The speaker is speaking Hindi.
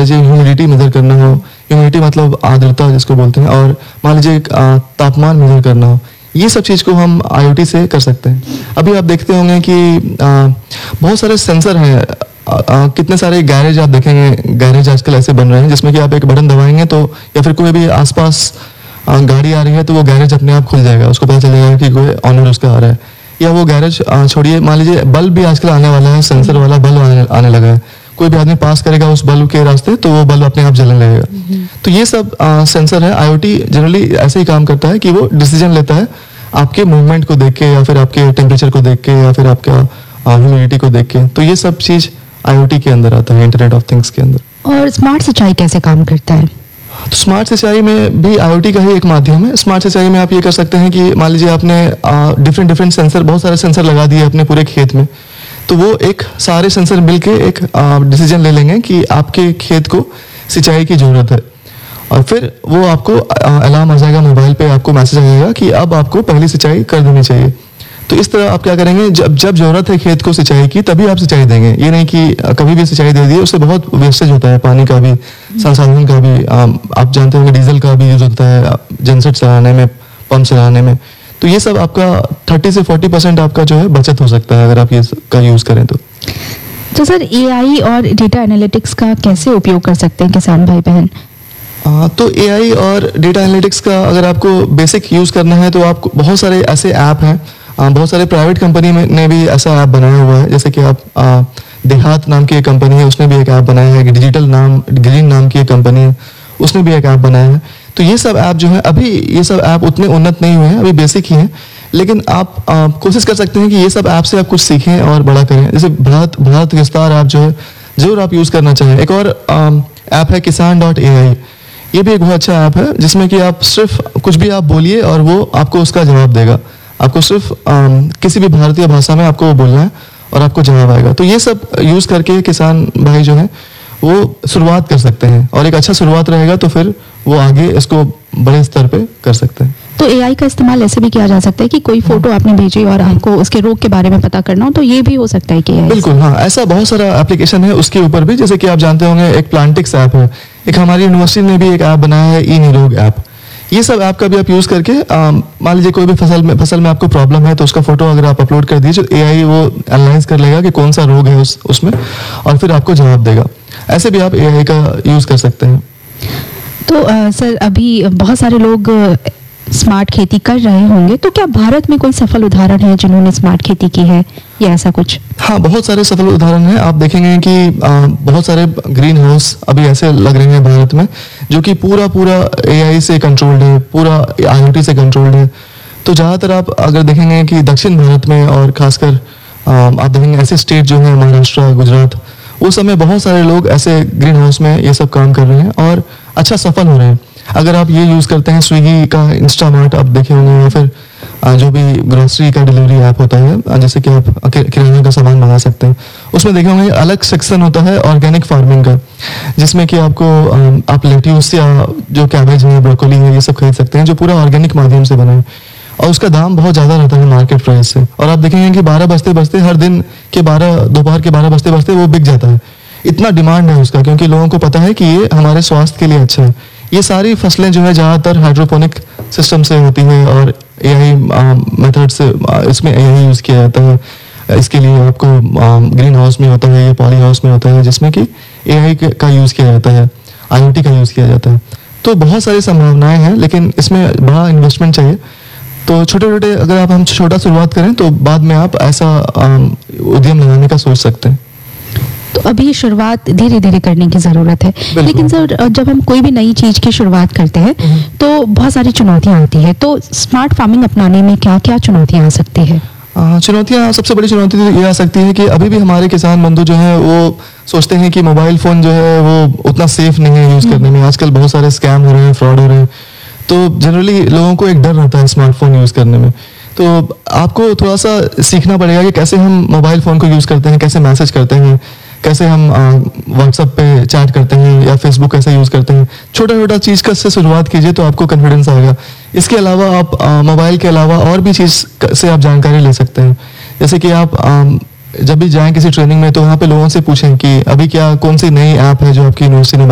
लीजिए ह्यूमिडिटी मेजर करना हो, ह्यूमिडिटी मतलब आर्द्रता जिसको बोलते हैं, और मान लीजिए तापमान मेजर करना हो, ये सब चीज़ को हम IoT से कर सकते हैं। अभी आप देखते होंगे कि बहुत सारे सेंसर हैं, कितने सारे गैरेज आप देखेंगे, गैरेज आजकल ऐसे बन रहे हैं जिसमें कि आप एक बटन दबाएंगे तो, या फिर कोई भी आसपास गाड़ी आ रही है तो वो गैरेज अपने आप खुल जाएगा, उसको पता चलेगा कि कोई ऑनर उसका आ रहा है। या वो गैरेज छोड़िए, मान लीजिए बल्ब भी आजकल आने वाला है, सेंसर वाला बल्ब आने लगा है, कोई भी आदमी पास करेगा उस बल्ब के रास्ते तो वो बल्ब अपने आप जलने लगेगा। तो ये सब सेंसर है। IoT जनरली ऐसे ही काम करता है कि वो डिसीजन लेता है आपके मूवमेंट को देख के, या फिर आपके टेम्परेचर को देख के, या फिर आपका ह्यूमिडिटी को देख के। तो ये सब चीज़ IoT के अंदर आता है, इंटरनेट ऑफ थिंग्स के अंदर। और स्मार्ट सिंचाई कैसे काम करता है? तो स्मार्ट सिंचाई में भी IoT का ही एक माध्यम है। स्मार्ट सिंचाई में आप ये कर सकते हैं कि मान लीजिए आपने डिफरेंट सेंसर, बहुत सारे सेंसर लगा दिए अपने पूरे खेत में, तो वो एक सारे सेंसर मिलके एक डिसीजन ले लेंगे कि आपके खेत को सिंचाई की जरूरत है, और फिर वो आपको अलार्म आ जाएगा, मोबाइल पे आपको मैसेज आएगा कि अब आपको पहली सिंचाई कर देनी चाहिए। तो इस तरह आप क्या करेंगे, जब जरूरत है खेत को सिंचाई की तभी आप सिंचाई देंगे। ये नहीं कि कभी भी सिंचाई दे दी, उससे बहुत वेस्टेज होता है, पानी का भी, संसाधन का भी। आप जानते होंगे डीजल का भी यूज होता है जनसेट चलाने में, पंप चलाने में। तो ये सब आपका 30 से 40% आपका जो है बचत हो सकता है अगर आप ये का यूज करें तो सर AI और डेटा एनालिटिक्स का कैसे उपयोग कर सकते हैं किसान भाई बहन? तो AI और डेटा एनालिटिक्स का अगर आपको बेसिक यूज करना है तो आपको बहुत सारे ऐसे ऐप हैं, बहुत सारे प्राइवेट कंपनी ने भी ऐसा ऐप बनाया हुआ है। जैसे कि आप देहात नाम की एक कंपनी है, उसने भी एक ऐप बनाया है। डिजिटल ग्रीन नाम की एक कंपनी है, उसने भी एक ऐप बनाया है। तो ये सब ऐप जो है, अभी ये सब ऐप उतने उन्नत नहीं हुए हैं, अभी बेसिक ही हैं, लेकिन आप कोशिश कर सकते हैं कि ये सब ऐप से आप कुछ सीखें और बड़ा करें। जैसे भारत विस्तार ऐप जो है जरूर आप यूज करना चाहें। एक और ऐप है kisan.ai, ये भी एक बहुत अच्छा ऐप है जिसमें कि आप सिर्फ कुछ भी आप बोलिए और वो आपको उसका जवाब देगा। आपको सिर्फ किसी भी भारतीय भाषा में आपको वो बोलना है और आपको जवाब आएगा। तो ये सब यूज करके किसान भाई जो है वो शुरुआत कर सकते हैं, और एक अच्छा शुरुआत रहेगा तो फिर वो आगे इसको बड़े स्तर पे कर सकते हैं। तो AI का इस्तेमाल ऐसे भी किया जा सकता है कि कोई फोटो आपने भेजी और आपको उसके रोग के बारे में पता करना हो, तो ये भी हो सकता है कि बिल्कुल, हाँ, ऐसा बहुत सारा एप्लीकेशन है उसके ऊपर भी। जैसे कि आप जानते होंगे एक प्लांटिक्स ऐप है, एक हमारी यूनिवर्सिटी ने भी एक ऐप बनाया है, ई-निरोग ऐप। ये सब ऐप का भी आप यूज करके मान लीजिए कोई भी फसल में आपको प्रॉब्लम है तो उसका फोटो अगर आप अपलोड कर दीजिए तो AI वो एनालाइज कर लेगा कि कौन सा रोग है उसमें, और फिर आपको जवाब देगा। ऐसे भी आप AI का यूज कर सकते हैं। तो सर अभी बहुत सारे लोग स्मार्ट खेती कर रहे होंगे, तो क्या भारत में कोई सफल उदाहरण है जिन्होंने स्मार्ट खेती की है या ऐसा कुछ? हाँ, बहुत सारे सफल उदाहरण हैं। आप देखेंगे कि बहुत सारे ग्रीन हाउस अभी ऐसे लग रहे हैं भारत में जो कि पूरा AI से कंट्रोल्ड है, पूरा IoT से कंट्रोल्ड है। तो ज़्यादातर आप अगर देखेंगे कि दक्षिण भारत में, और खासकर आप देखेंगे ऐसे स्टेट जो है महाराष्ट्र, गुजरात, उस समय बहुत सारे लोग ऐसे ग्रीन हाउस में ये सब काम कर रहे हैं और अच्छा सफल हो रहे हैं। अगर आप ये यूज़ करते हैं स्विगी का, इंस्टामार्ट आप देखे होंगे, या फिर जो भी ग्रोसरी का डिलीवरी ऐप होता है, जैसे कि आप किराने का सामान मंगा सकते हैं, उसमें देखे होंगे अलग सेक्शन होता है ऑर्गेनिक फार्मिंग का, जिसमें कि आपको आप लेट्यूस या जो कैबेज है, ब्रोकोली है, ये सब खरीद सकते हैं जो पूरा ऑर्गेनिक माध्यम से बना है, और उसका दाम बहुत ज़्यादा रहता है मार्केट प्राइस से। और आप देखेंगे कि 12 बजते बजते हर दिन के दोपहर के 12 बजते बजते वो बिक जाता है। इतना डिमांड है उसका, क्योंकि लोगों को पता है कि ये हमारे स्वास्थ्य के लिए अच्छा है। ये सारी फसलें जो है ज़्यादातर हाइड्रोपोनिक सिस्टम से होती है, और AI मेथड से इसमें AI यूज़ किया जाता है। इसके लिए आपको ग्रीन हाउस में होता है या पॉली हाउस में होता है, जिसमें कि AI का यूज़ किया जाता है, IoT का यूज़ किया जाता है। तो बहुत सारी संभावनाएं हैं, लेकिन इसमें बड़ा इन्वेस्टमेंट चाहिए। तो छोटे अगर हम छोटा शुरुआत करें तो बाद में आप ऐसा उद्यम लगाने का सोच सकते हैं। तो अभी शुरुआत धीरे धीरे करने की जरूरत है, लेकिन सर जब हम कोई भी नई चीज की शुरुआत करते हैं तो बहुत सारी चुनौतियां आती है। तो स्मार्ट फार्मिंग अपनाने में क्या क्या चुनौतियां आ सकती है? चुनौतियां, सबसे बड़ी चुनौती तो ये आ सकती है कि अभी भी हमारे किसान बंधु जो है वो सोचते हैं कि मोबाइल फोन जो है वो उतना सेफ नहीं है यूज करने में। आजकल बहुत सारे स्कैम हो रहे हैं, फ्रॉड हो रहे हैं, तो जनरली लोगों को एक डर रहता है स्मार्टफोन यूज करने में। तो आपको थोड़ा सा सीखना पड़ेगा कि कैसे हम मोबाइल फोन को यूज करते हैं, कैसे मैसेज करते हैं, कैसे हम व्हाट्सएप पे चैट करते हैं या फेसबुक कैसे यूज करते हैं। छोटा चीज का से शुरुआत कीजिए तो आपको कॉन्फिडेंस आएगा। इसके अलावा आप मोबाइल के अलावा और भी चीज से आप जानकारी ले सकते हैं। जैसे कि आप जब भी जाएं किसी ट्रेनिंग में तो वहाँ पे लोगों से पूछें कि अभी क्या कौन सी नई ऐप है जो आपकी यूनिवर्सिटी ने